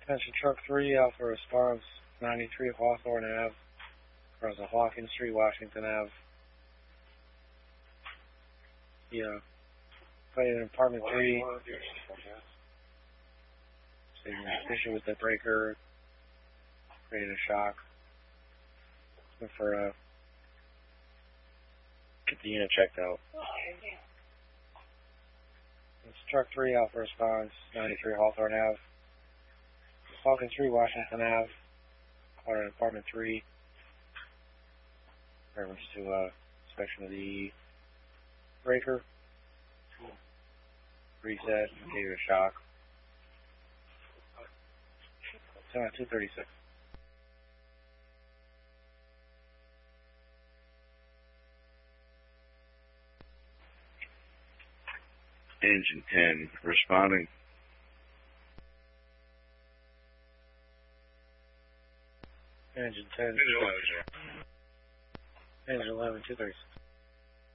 Attention Truck 3, Alpha Response, 93 Hawthorne Ave, across the Hawkins Street, Washington Ave. Yeah. Playing in apartment 3. Same issue with the breaker. Created a shock. Looking for get the unit checked out. It's Truck 3, Alpha Response, 93 Hawthorne Ave. Hawkins Street, Washington Ave. Caught in apartment 3. Reference to inspection of the breaker. Reset, gave it a shock. 236. Engine 10, responding. Engine 10. Engine 11, 236.